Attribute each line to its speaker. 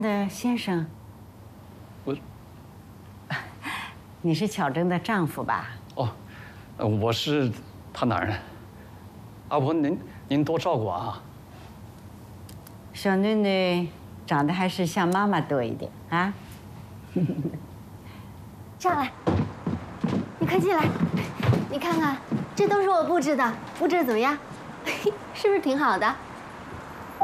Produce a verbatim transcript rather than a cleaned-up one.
Speaker 1: 那先生，
Speaker 2: 我，
Speaker 1: 你是巧珍的丈夫吧？
Speaker 2: 哦，呃我是他男人。阿婆，您您多照顾啊。
Speaker 1: 小囡囡长得还是像妈妈多一点啊。
Speaker 3: 上来，你快进来，你看看，这都是我布置的，布置得怎么样？是不是挺好的？